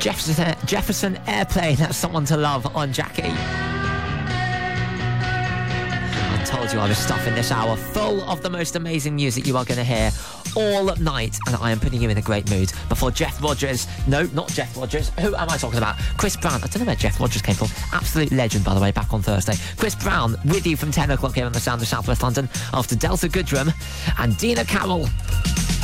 Jefferson Airplane, that's Someone to Love on Jackie. I told you I was stuffing this hour full of the most amazing music you are going to hear all night, and I am putting you in a great mood before Jeff Rogers. No, not Jeff Rogers. Who am I talking about? Chris Brown. I don't know where Jeff Rogers came from. Absolute legend, by the way, back on Thursday. Chris Brown with you from 10 o'clock here on the Sound of South West London after Delta Goodrem and Dina Carroll.